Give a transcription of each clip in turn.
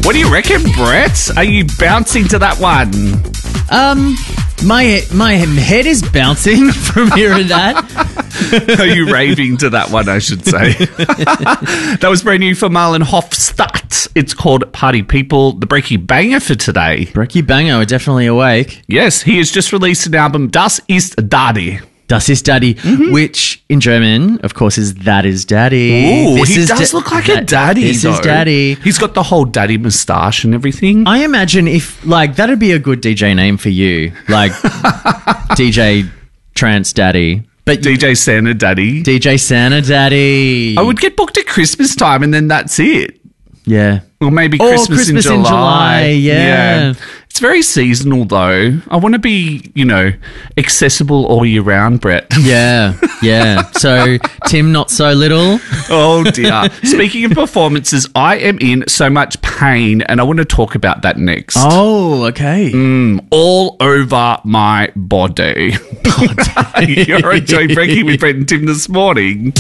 What do you reckon, Brett? Are you bouncing to that one? My head is bouncing from hearing that. Are you raving to that one, I should say? That was brand new for Marlon Hofstadt. It's called Party People, the Breaky Banger for today. Breaky Banger are definitely awake. Yes, he has just released an album, Das ist Daddy. Das ist Daddy, which in German, of course, is That is Daddy. Ooh, he does look like a daddy, This is though. Daddy. He's got the whole daddy moustache and everything. I imagine if, like, that'd be a good DJ name for you. Like, DJ Trance Daddy. But DJ Santa Daddy. DJ Santa Daddy. I would get booked at Christmas time and then that's it. Yeah. Or maybe Or Christmas in July. Yeah. It's very seasonal, though. I want to be, accessible all year round, Brett. Yeah. Yeah. So, Tim, not so little. Oh, dear. Speaking of performances, I am in so much pain, and I want to talk about that next. Oh, okay. All over my body. You're enjoying Breaking with Brett and Tim this morning.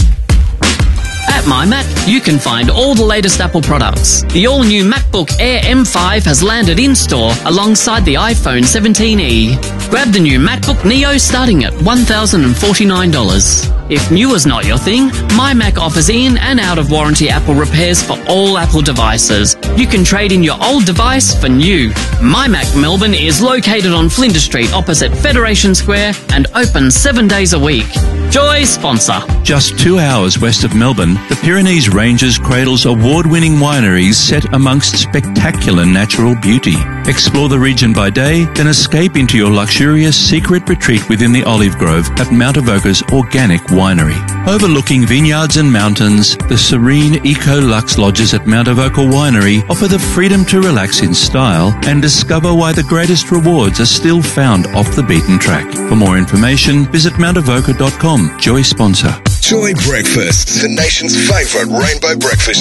At MyMac, you can find all the latest Apple products. The all-new MacBook Air M5 has landed in-store alongside the iPhone 17e. Grab the new MacBook Neo starting at $1,049. If new is not your thing, MyMac offers in and out-of-warranty Apple repairs for all Apple devices. You can trade in your old device for new. MyMac Melbourne is located on Flinders Street opposite Federation Square and open 7 days a week. Joy sponsor. Just 2 hours west of Melbourne, the Pyrenees Ranges cradles award-winning wineries set amongst spectacular natural beauty. Explore the region by day, then escape into your luxurious secret retreat within the olive grove at Mount Avoca's Organic Winery. Overlooking vineyards and mountains, the serene Eco-Lux lodges at Mount Avoca Winery offer the freedom to relax in style and discover why the greatest rewards are still found off the beaten track. For more information, visit mountavoca.com. Joy sponsor. Joy Breakfast, the nation's favourite rainbow breakfast